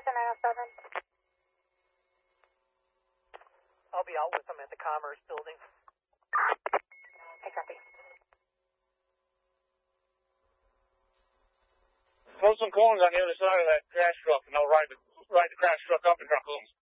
Roger 907. I'll be out with them at the Commerce Building. I copy. Throw some cones on the other side of that crash truck, and I'll ride the crash truck up in Raccoons.